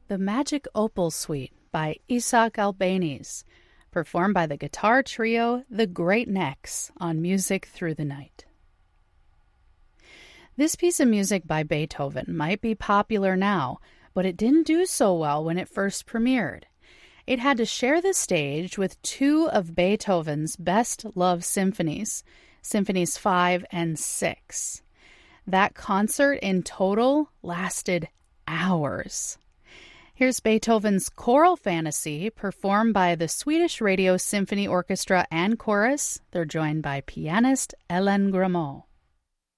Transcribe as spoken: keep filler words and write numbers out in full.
The Magic Opal Suite by Isaac Albéniz, performed by the guitar trio The Great Necks on Music Through the Night. This piece of music by Beethoven might be popular now, but it didn't do so well when it first premiered. It had to share the stage with two of Beethoven's best-loved symphonies, Symphonies five and six. That concert in total lasted hours. Here's Beethoven's Choral Fantasy, performed by the Swedish Radio Symphony Orchestra and Chorus. They're joined by pianist Ellen Grammont.